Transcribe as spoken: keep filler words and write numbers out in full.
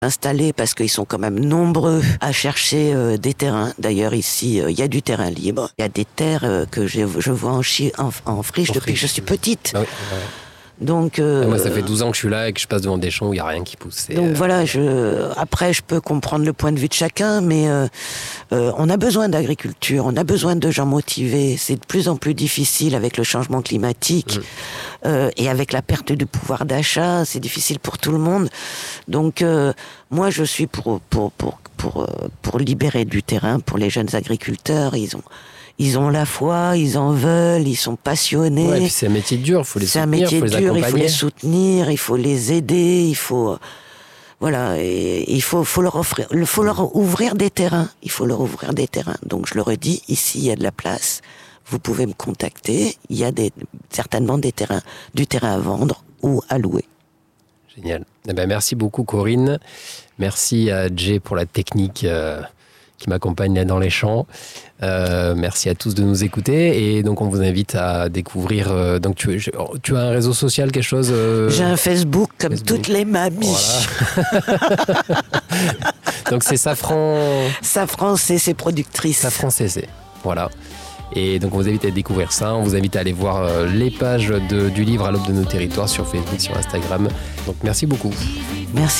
installés parce qu'ils sont quand même nombreux à chercher euh, des terrains. D'ailleurs, ici, il euh, y a du terrain libre. Il y a des terres euh, que je, je vois en, chi- en, en friche En depuis friche. que je suis petite. Ah oui, ouais. Donc, euh, Ah, moi, ça fait douze ans que je suis là et que je passe devant des champs où il n'y a rien qui pousse. C'est, donc euh, voilà, je, après, je peux comprendre le point de vue de chacun, mais euh, euh, on a besoin d'agriculture, on a besoin de gens motivés. C'est de plus en plus difficile avec le changement climatique mmh. euh, et avec la perte du pouvoir d'achat. C'est difficile pour tout le monde. Donc, euh, moi, je suis pour pour pour pour pour libérer du terrain pour les jeunes agriculteurs. Ils ont Ils ont la foi, ils en veulent, ils sont passionnés. Ouais, et puis c'est un métier dur, il faut les c'est soutenir, un métier faut les dur, accompagner. il faut les soutenir, il faut les aider, il faut voilà, et il faut, faut leur offrir, il faut leur ouvrir des terrains, il faut leur ouvrir des terrains. Donc je le redis, ici il y a de la place, vous pouvez me contacter, il y a des, certainement des terrains, du terrain à vendre ou à louer. Génial. Eh ben, merci beaucoup Corinne, merci à Jay pour la technique euh, qui m'accompagne là dans les champs. Euh, merci à tous de nous écouter et donc on vous invite à découvrir. Euh, donc tu, tu as un réseau social, quelque chose euh... J'ai un Facebook comme Facebook. Toutes les mamies. Voilà. Donc c'est Safran. Safran C C productrice. Safran C C. Voilà. Et donc on vous invite à découvrir ça. On vous invite à aller voir euh, les pages de, du livre À l'aube de nos territoires sur Facebook, sur Instagram. Donc merci beaucoup. Merci.